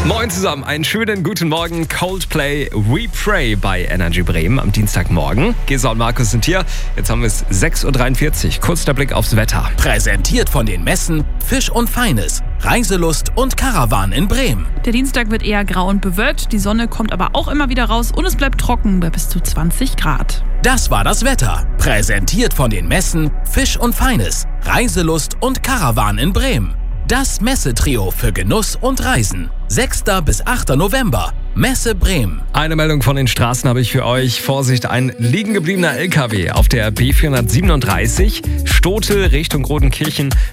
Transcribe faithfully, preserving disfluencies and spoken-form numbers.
Moin zusammen, einen schönen guten Morgen. Coldplay We Pray bei Energy Bremen am Dienstagmorgen. Gesa und Markus sind hier. Jetzt haben wir es sechs Uhr dreiundvierzig. Kurz der Blick aufs Wetter. Präsentiert von den Messen Fisch und Feines, Reiselust und Caravan in Bremen. Der Dienstag wird eher grau und bewölkt, die Sonne kommt aber auch immer wieder raus und es bleibt trocken bei bis zu zwanzig Grad. Das war das Wetter. Präsentiert von den Messen Fisch und Feines, Reiselust und Caravan in Bremen. Das Messetrio für Genuss und Reisen. sechster bis achter November. Messe Bremen. Eine Meldung von den Straßen habe ich für euch. Vorsicht, ein liegen gebliebener L K W auf der B vierhundertsiebenunddreißig. Stote Richtung Rodenkirchen.